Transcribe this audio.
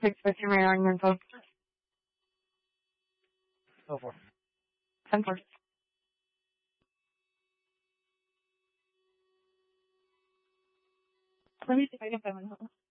650 right on your phone. Go for it. 10 first. Let me see if I can find one.